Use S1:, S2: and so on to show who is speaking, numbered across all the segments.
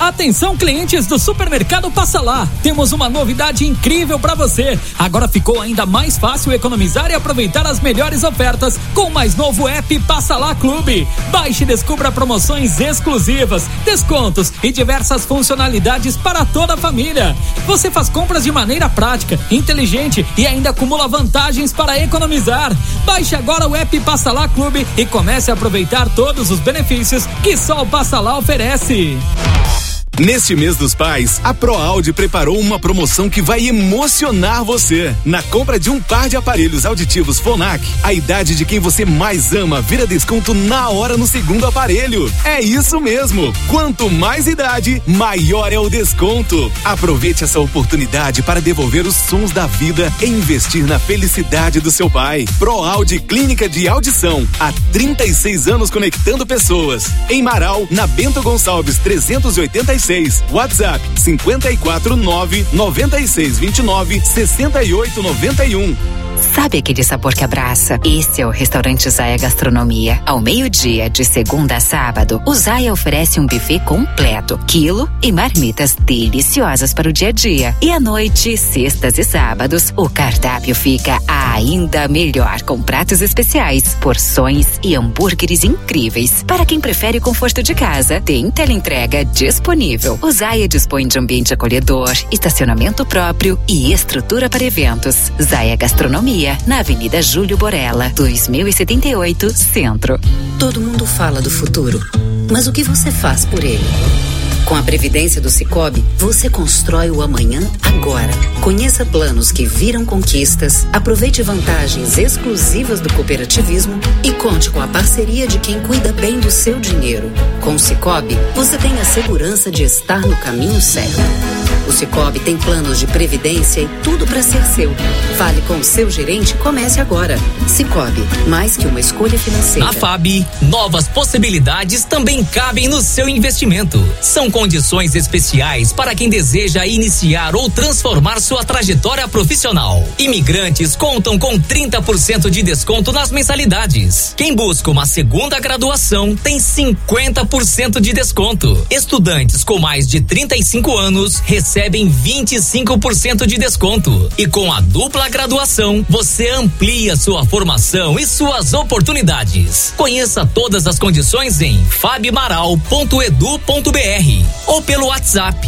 S1: Atenção, clientes do Supermercado Passa Lá, temos uma novidade incrível para você. Agora ficou ainda mais fácil economizar e aproveitar as melhores ofertas com o mais novo app Passa Lá Clube. Baixe e descubra promoções exclusivas, descontos e diversas funcionalidades para toda a família. Você faz compras de maneira prática, inteligente e ainda acumula vantagens para economizar. Baixe agora o app Passa Lá Clube e comece a aproveitar todos os benefícios que só o Passa Lá oferece.
S2: Neste mês dos pais, a ProAudio preparou uma promoção que vai emocionar você. Na compra de um par de aparelhos auditivos Phonak, a idade de quem você mais ama vira desconto na hora no segundo aparelho. É isso mesmo! Quanto mais idade, maior é o desconto. Aproveite essa oportunidade para devolver os sons da vida e investir na felicidade do seu pai. ProAudio Clínica de Audição, há 36 anos conectando pessoas. Em Marau, na Bento Gonçalves 386. WhatsApp 549-9629-6891.
S3: Sabe aquele sabor que abraça? Esse é o restaurante Zaya Gastronomia. Ao meio-dia, de segunda a sábado, o Zaya oferece um buffet completo, quilo e marmitas deliciosas para o dia a dia. E à noite, sextas e sábados, o cardápio fica ainda melhor com pratos especiais, porções e hambúrgueres incríveis. Para quem prefere o conforto de casa, tem teleentrega disponível. O Zaya dispõe de ambiente acolhedor, estacionamento próprio e estrutura para eventos. Zaya Gastronomia, na Avenida Júlio Borella, 2078, Centro.
S4: Todo mundo fala do futuro, mas o que você faz por ele? Com a Previdência do Sicoob, você constrói o amanhã agora. Conheça planos que viram conquistas, aproveite vantagens exclusivas do cooperativismo e conte com a parceria de quem cuida bem do seu dinheiro. Com o Sicoob, você tem a segurança de estar no caminho certo. O Sicoob tem planos de previdência e tudo para ser seu. Fale com o seu gerente e comece agora. Sicoob, mais que uma escolha financeira.
S5: Na FAB, novas possibilidades também cabem no seu investimento. São condições especiais para quem deseja iniciar ou transformar sua trajetória profissional. Imigrantes contam com 30% de desconto nas mensalidades. Quem busca uma segunda graduação tem 50% de desconto. Estudantes com mais de 35 anos recebem 25% de desconto. E com a dupla graduação, você amplia sua formação e suas oportunidades. Conheça todas as condições em fabmaral.edu.br ou pelo WhatsApp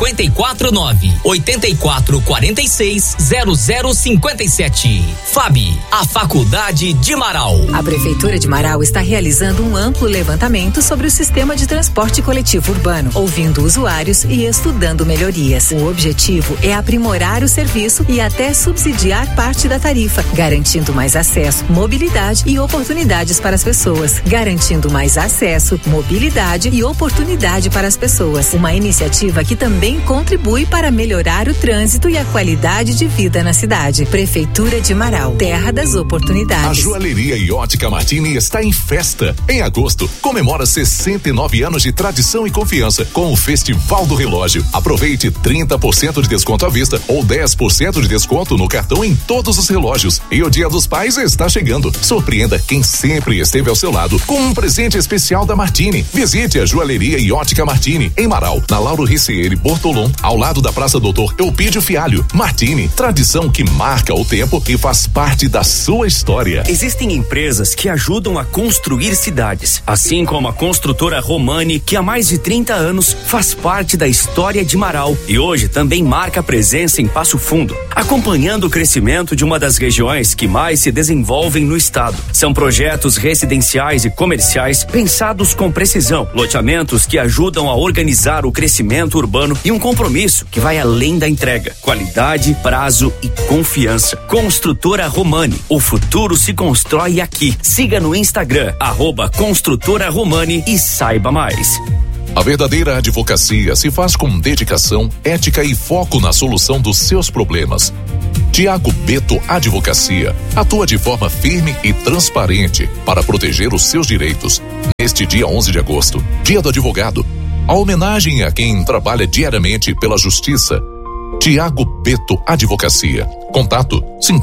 S5: 549-8446-0057. FAB, a Faculdade de Marau.
S6: A Prefeitura de Marau está realizando um amplo levantamento sobre o sistema de transporte coletivo urbano, ouvindo usuários e estudando melhorias. O objetivo é aprimorar o serviço e até subsidiar parte da tarifa, garantindo mais acesso, mobilidade e oportunidades para as pessoas. Garantindo mais acesso, mobilidade e oportunidade para as pessoas. Uma iniciativa que também contribui para melhorar o trânsito e a qualidade de vida na cidade. Prefeitura de Marau, terra das oportunidades.
S7: A Joalheria e Ótica Martini está em festa. Em agosto, comemora 69 anos de tradição e confiança com o Festival do Relógio. Aproveite 30% de desconto à vista ou 10% de desconto no cartão em todos os relógios. E o Dia dos Pais está chegando. Surpreenda quem sempre esteve ao seu lado com um presente especial da Martini. Visite a Joalheria e Ótica Martini em Marau, na Lauro Ricieri Bortolom, ao lado da Praça Doutor Eupídio Fialho. Martini, tradição que marca o tempo e faz parte da sua história.
S8: Existem empresas que ajudam a construir cidades, assim como a construtora Romani, que há mais de 30 anos faz parte da história de Marau e hoje também marca presença em Passo Fundo, acompanhando o crescimento de uma das regiões que mais se desenvolvem no estado. São projetos residenciais e comerciais pensados com precisão, loteamentos que ajudam a organizar o crescimento urbano e um compromisso que vai além da entrega. Qualidade, prazo e confiança. Construtora Romani, o futuro se constrói aqui. Siga no Instagram, @Construtora Romani e saiba mais.
S7: A verdadeira advocacia se faz com dedicação, ética e foco na solução dos seus problemas. Tiago Beto Advocacia atua de forma firme e transparente para proteger os seus direitos. Neste dia 11 de agosto, Dia do Advogado, a homenagem a quem trabalha diariamente pela justiça. Tiago Beto Advocacia. Contato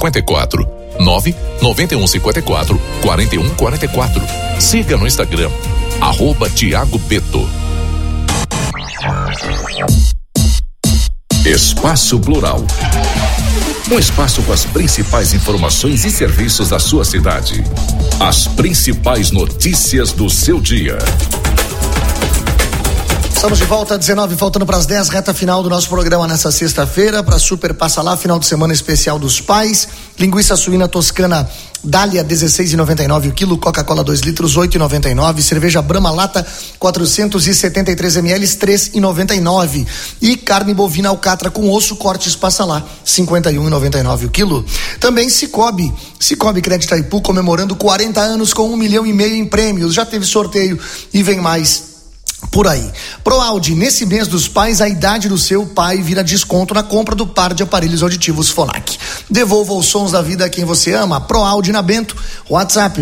S7: 54 99154 4144. Siga no Instagram @Tiago Beto. Espaço Plural. Um espaço com as principais informações e serviços da sua cidade. As principais notícias do seu dia.
S9: Estamos de volta, 19, faltando para as 10, reta final do nosso programa nessa sexta-feira, para Super Passa Lá, final de semana especial dos pais. Linguiça suína toscana Dália, 16,99 o quilo, Coca-Cola 2 litros, 8,99, cerveja Brahma Lata, 473 ml, 3,99. E carne bovina alcatra com osso, cortes Passa Lá, 51,99 o quilo. Também Cicobi Crédito Itaipu, comemorando 40 anos com 1,5 milhão em prêmios. Já teve sorteio e vem mais por aí. ProAudio, nesse mês dos pais, a idade do seu pai vira desconto na compra do par de aparelhos auditivos Phonak. Devolva os sons da vida a quem você ama. ProAudio na Bento, WhatsApp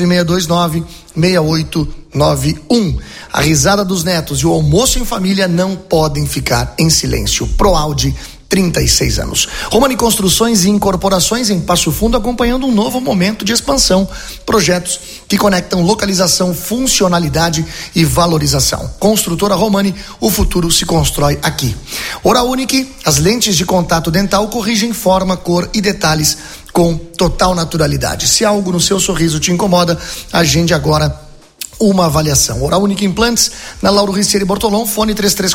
S9: 996296891. A risada dos netos e o almoço em família não podem ficar em silêncio. ProAudio, 36 anos. Romani Construções e Incorporações em Passo Fundo, acompanhando um novo momento de expansão. Projetos que conectam localização, funcionalidade e valorização. Construtora Romani, o futuro se constrói aqui. Oral Unique, as lentes de contato dental corrigem forma, cor e detalhes com total naturalidade. Se algo no seu sorriso te incomoda, agende agora uma avaliação. Oral Unique Implantes, na Lauro Ricieri Bortolom, fone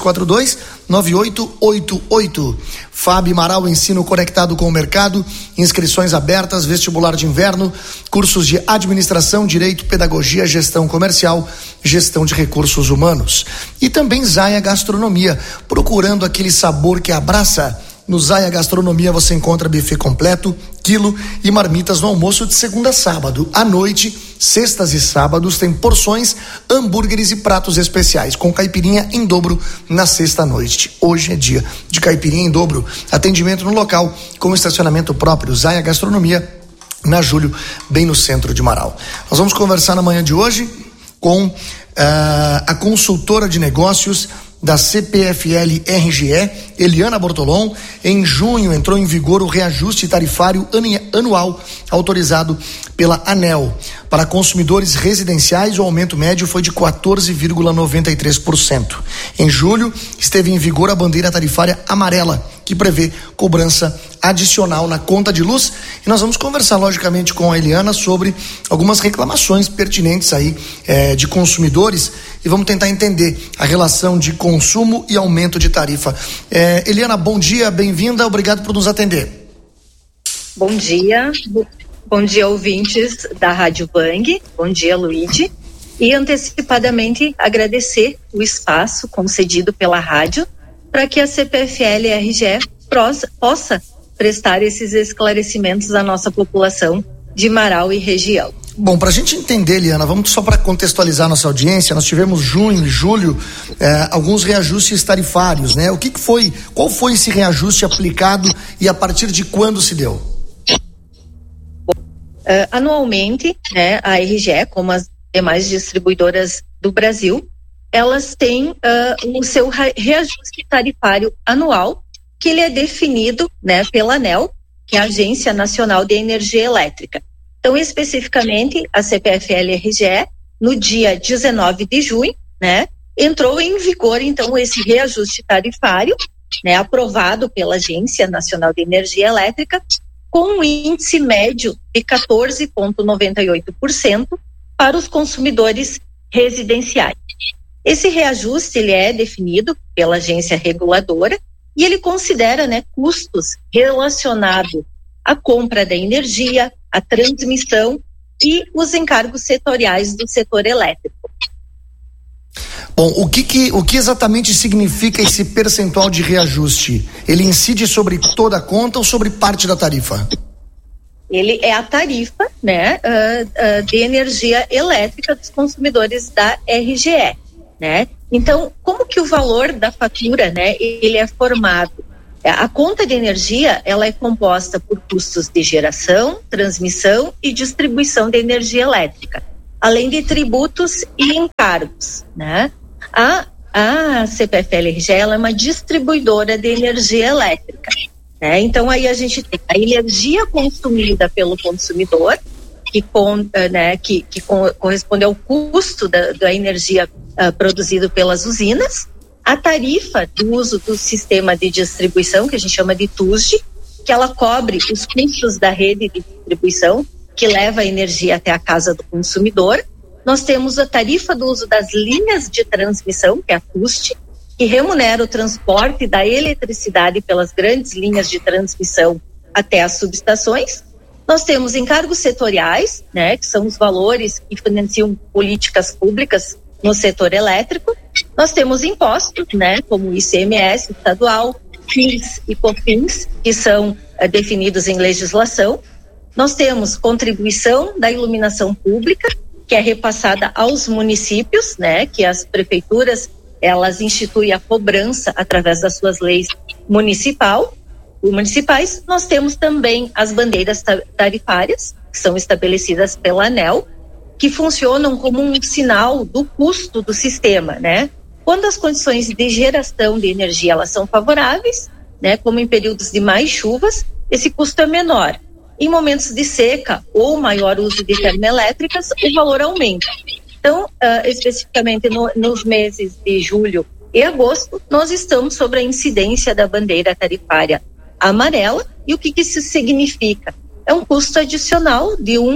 S9: 3342-9888. Fábio Amaral, ensino conectado com o mercado, inscrições abertas, vestibular de inverno, cursos de administração, direito, pedagogia, gestão comercial, gestão de recursos humanos. E também Zaya Gastronomia, procurando aquele sabor que abraça. No Zaya Gastronomia você encontra buffet completo, quilo e marmitas no almoço de segunda a sábado. À noite, sextas e sábados, tem porções, hambúrgueres e pratos especiais, com caipirinha em dobro na sexta-noite. Hoje é dia de caipirinha em dobro. Atendimento no local, com estacionamento próprio. Zaya Gastronomia, na Júlio, bem no centro de Marau. Nós vamos conversar na manhã de hoje com a consultora de negócios da CPFL RGE, Eliana Bortolom. Em junho entrou em vigor o reajuste tarifário anual autorizado pela ANEEL. Para consumidores residenciais, o aumento médio foi de 14,93%. Em julho, esteve em vigor a bandeira tarifária amarela, que prevê cobrança adicional na conta de luz. E nós vamos conversar, logicamente, com a Eliana sobre algumas reclamações pertinentes aí de consumidores, e vamos tentar entender a relação de consumo e aumento de tarifa. Eliana, bom dia, bem-vinda, obrigado por nos atender.
S10: Bom dia ouvintes da Rádio Bang, bom dia Luíde, e antecipadamente agradecer o espaço concedido pela rádio para que a CPFL RGE possa prestar esses esclarecimentos à nossa população de Marau e região.
S9: Bom, para a gente entender, Eliana, vamos só para contextualizar nossa audiência, nós tivemos junho e julho alguns reajustes tarifários, né? Qual foi esse reajuste aplicado e a partir de quando se deu?
S10: Anualmente, né, a RGE, como as demais distribuidoras do Brasil, elas têm o seu reajuste tarifário anual, que ele é definido, né, pela ANEEL, que é a Agência Nacional de Energia Elétrica. Então, especificamente, a CPFL RGE, no dia 19 de junho, né, entrou em vigor, então, esse reajuste tarifário, né, aprovado pela Agência Nacional de Energia Elétrica, com um índice médio de 14,98% para os consumidores residenciais. Esse reajuste ele é definido pela agência reguladora e ele considera, né, custos relacionados à compra da energia, à transmissão e os encargos setoriais do setor elétrico.
S9: Bom, o que exatamente significa esse percentual de reajuste? Ele incide sobre toda a conta ou sobre parte da tarifa?
S10: Ele é a tarifa, né, de energia elétrica dos consumidores da RGE, né? Então, como que o valor da fatura, né, ele é formado? A conta de energia, ela é composta por custos de geração, transmissão e distribuição de energia elétrica, além de tributos e encargos, né? A CPFL-RGE é uma distribuidora de energia elétrica, né? Então aí a gente tem a energia consumida pelo consumidor, que corresponde ao custo da energia produzida pelas usinas, a tarifa do uso do sistema de distribuição, que a gente chama de TUSD, que ela cobre os custos da rede de distribuição, que leva a energia até a casa do consumidor. Nós temos a tarifa do uso das linhas de transmissão, que é a TUST, que remunera o transporte da eletricidade pelas grandes linhas de transmissão até as subestações. Nós temos encargos setoriais, né, que são os valores que financiam políticas públicas no setor elétrico. Nós temos impostos, né, como o ICMS estadual, FINS e COFINS, que são definidos em legislação. Nós temos contribuição da iluminação pública, que é repassada aos municípios, né, que as prefeituras, elas instituem a cobrança através das suas leis municipais. Nós temos também as bandeiras tarifárias, que são estabelecidas pela ANEEL, que funcionam como um sinal do custo do sistema, né? Quando as condições de geração de energia elas são favoráveis, né, como em períodos de mais chuvas, esse custo é menor. Em momentos de seca ou maior uso de termoelétricas, o valor aumenta. Então, especificamente nos meses de julho e agosto, nós estamos sobre a incidência da bandeira tarifária amarela. E o que isso significa? É um custo adicional de R$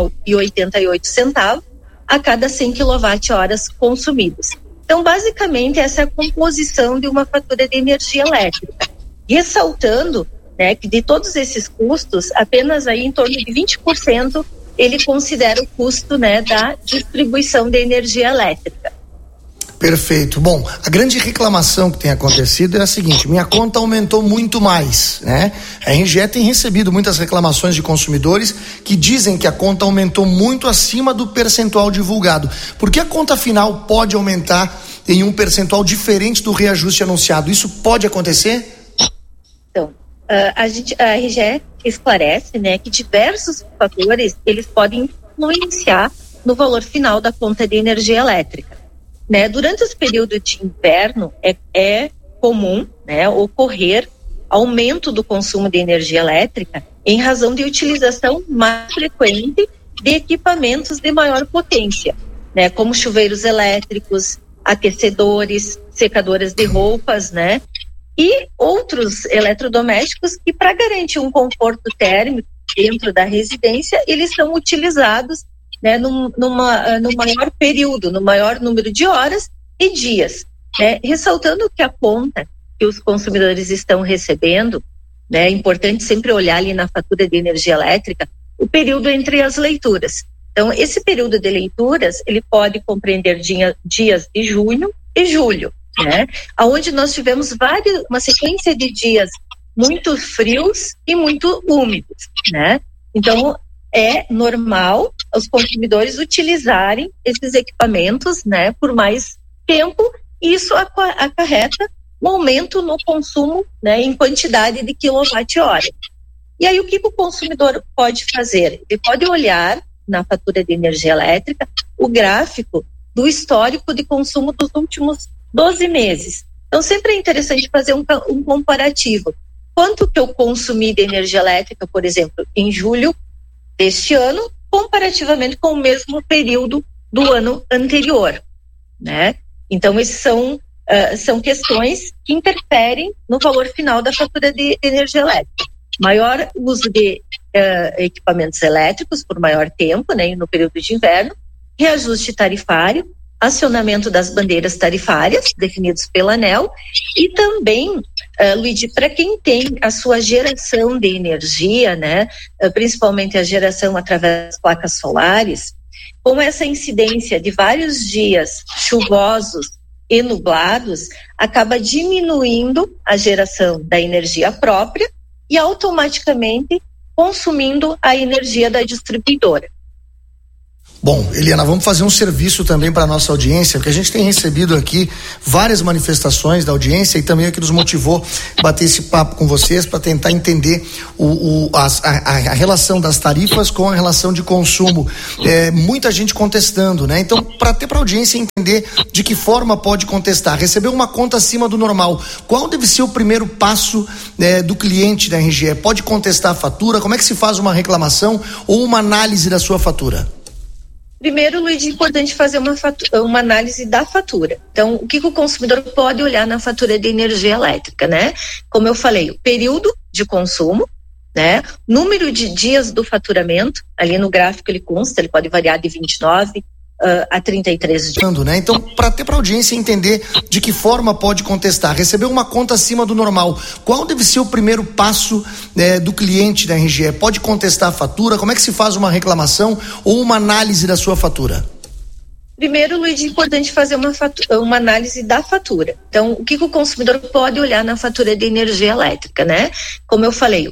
S10: 1,88 a cada 100 kWh consumidos. Então, basicamente, essa é a composição de uma fatura de energia elétrica. Ressaltando, né, que de todos esses custos, apenas aí em torno de 20% ele considera o custo, né, da distribuição de energia elétrica.
S9: Perfeito. Bom, a grande reclamação que tem acontecido é a seguinte: minha conta aumentou muito mais, né? A RGE tem recebido muitas reclamações de consumidores que dizem que a conta aumentou muito acima do percentual divulgado. Por que a conta final pode aumentar em um percentual diferente do reajuste anunciado? Isso pode acontecer?
S10: Então, a RGE esclarece, né, que diversos fatores eles podem influenciar no valor final da conta de energia elétrica. Né, durante os períodos de inverno é comum, né, ocorrer aumento do consumo de energia elétrica em razão de utilização mais frequente de equipamentos de maior potência, né, como chuveiros elétricos, aquecedores, secadoras de roupas, né, e outros eletrodomésticos que, para garantir um conforto térmico dentro da residência, eles são utilizados, né, no maior período, no maior número de horas e dias, né? Ressaltando que a conta que os consumidores estão recebendo, né, é importante sempre olhar ali na fatura de energia elétrica o período entre as leituras. Então, esse período de leituras, ele pode compreender dias de junho e julho, né? Onde nós tivemos uma sequência de dias muito frios e muito úmidos, né? Então, é normal os consumidores utilizarem esses equipamentos, né, por mais tempo, e isso acarreta um aumento no consumo, né, em quantidade de quilowatt-hora. E aí o que o consumidor pode fazer? Ele pode olhar na fatura de energia elétrica o gráfico do histórico de consumo dos últimos 12 meses. Então sempre é interessante fazer um comparativo. Quanto que eu consumi de energia elétrica, por exemplo, em julho deste ano, comparativamente com o mesmo período do ano anterior, né? Então, esses são questões que interferem no valor final da fatura de energia elétrica. Maior uso de equipamentos elétricos por maior tempo, né, no período de inverno, reajuste tarifário, acionamento das bandeiras tarifárias definidos pela ANEEL e também, Luigi, para quem tem a sua geração de energia, né, principalmente a geração através das placas solares, com essa incidência de vários dias chuvosos e nublados, acaba diminuindo a geração da energia própria e automaticamente consumindo a energia da distribuidora.
S9: Bom, Eliana, vamos fazer um serviço também para a nossa audiência, porque a gente tem recebido aqui várias manifestações da audiência e também o que nos motivou a bater esse papo com vocês para tentar entender a relação das tarifas com a relação de consumo. Muita gente contestando, né? Então, para a audiência entender de que forma pode contestar, receber uma conta acima do normal, qual deve ser o primeiro passo do cliente da RGE? Pode contestar a fatura? Como é que se faz uma reclamação ou uma análise da sua fatura?
S10: Primeiro, Luiz, é importante fazer uma análise da fatura. Então, o que o consumidor pode olhar na fatura de energia elétrica, né? Como eu falei, o período de consumo, né? Número de dias do faturamento, ali no gráfico ele consta, ele pode variar de 29 a 33 dias.
S9: Né? Então, para a audiência entender de que forma pode contestar, recebeu uma conta acima do normal, qual deve ser o primeiro passo do cliente da RGE? Pode contestar a fatura? Como é que se faz uma reclamação ou uma análise da sua fatura?
S10: Primeiro, Luiz, é importante fazer uma análise da fatura. Então, o que o consumidor pode olhar na fatura de energia elétrica, né? Como eu falei,